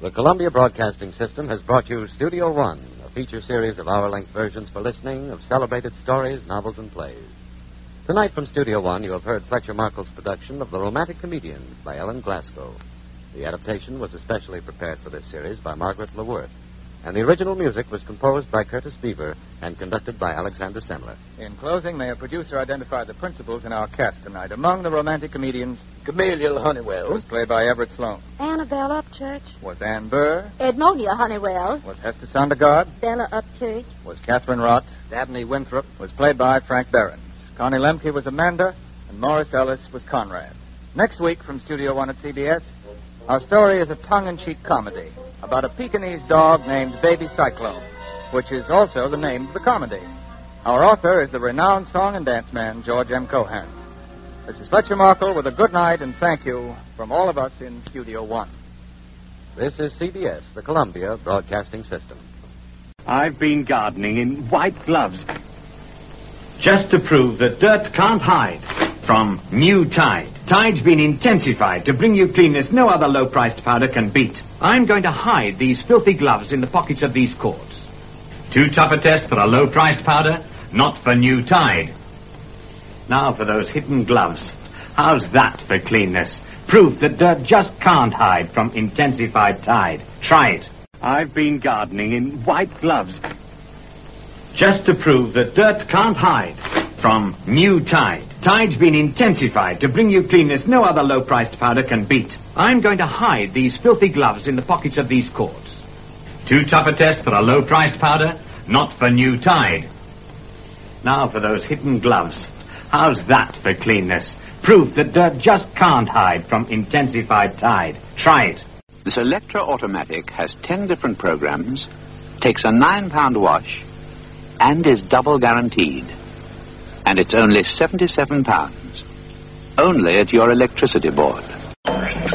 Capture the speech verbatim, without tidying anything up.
The Columbia Broadcasting System has brought you Studio One, a feature series of hour-length versions for listening of celebrated stories, novels, and plays. Tonight from Studio One, you have heard Fletcher Markle's production of The Romantic Comedians by Ellen Glasgow. The adaptation was especially prepared for this series by Margaret LeWirth, and the original music was composed by Curtis Beaver and conducted by Alexander Semler. In closing, may a producer identify the principals in our cast tonight. Among the romantic comedians, Gamaliel Honeywell was played by Everett Sloane. Annabelle Upchurch. Was Ann Burr. Edmonia Honeywell. Was Hester Sondergaard. Bella Upchurch. Was Catherine Rott. Dabney Winthrop Was played by Frank Behrens. Connie Lemke was Amanda, and Morris Ellis was Conrad. Next week from Studio One at C B S, our story is a tongue-in-cheek comedy about a Pekingese dog named Baby Cyclone, which is also the name of the comedy. Our author is the renowned song and dance man, George M. Cohan. This is Fletcher Markle with a good night and thank you from all of us in Studio One. This is C B S, the Columbia Broadcasting System. I've been gardening in white gloves just to prove that dirt can't hide from new Tide. Tide's been intensified to bring you cleanness no other low-priced powder can beat. I'm going to hide these filthy gloves in the pockets of these cords. Too tough a test for a low-priced powder? Not for new Tide. Now for those hidden gloves. How's that for cleanness? Proof that dirt just can't hide from intensified Tide. Try it. I've been gardening in white gloves just to prove that dirt can't hide from new Tide. Tide's been intensified to bring you cleanness no other low-priced powder can beat. I'm going to hide these filthy gloves in the pockets of these cords. Too tough a test for a low-priced powder? Not for new Tide. Now for those hidden gloves. How's that for cleanness? Proof that dirt just can't hide from intensified Tide. Try it. This Electra Automatic has ten different programs, takes a nine-pound wash, and is double guaranteed. And it's only seventy-seven pounds. Only at your electricity board.